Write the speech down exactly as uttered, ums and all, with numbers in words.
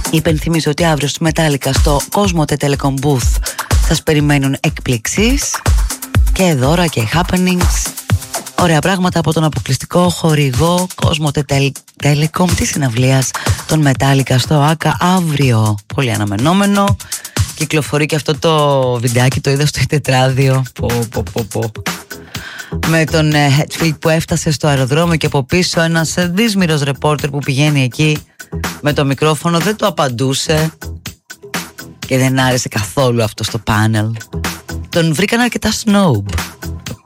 Υπενθυμίζω ότι αύριο στη Metallica στο Cosmote Telecom Booth σας περιμένουν εκπλήξεις και δώρα και happenings. Ωραία πράγματα από τον αποκλειστικό χορηγό Cosmote Telecom της συναυλίας των Metallica στο ΆΚΑ αύριο. Πολύ αναμενόμενο. Κυκλοφορεί και αυτό το βιντεάκι, το είδα στο τετράδιο. Πω, πω, πω, πω. Με τον Hetfield που έφτασε στο αεροδρόμιο και από πίσω ένας δύσμυρος ρεπόρτερ που πηγαίνει εκεί με το μικρόφωνο, δεν του απαντούσε και δεν άρεσε καθόλου αυτό στο πάνελ. Τον βρήκαν αρκετά snob.